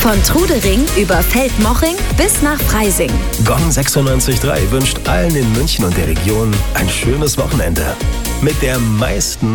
Von Trudering über Feldmoching bis nach Freising. Gong 96.3 wünscht allen in München und der Region ein schönes Wochenende. Mit der meisten